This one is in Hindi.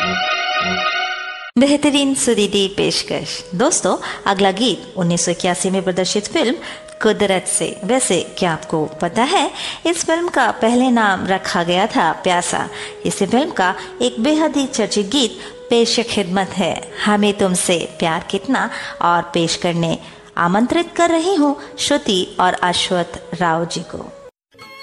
बेहतरीन सुरीली पेशकश। दोस्तों, अगला गीत 1981 में प्रदर्शित फिल्म कुदरत से। वैसे क्या आपको पता है, इस फिल्म का पहले नाम रखा गया था प्यासा। इसी फिल्म का एक बेहद ही चर्चित गीत पेश खिदमत है, हमें तुमसे प्यार कितना, और पेश करने आमंत्रित कर रही हूँ श्रुति और अश्वथ राव जी को।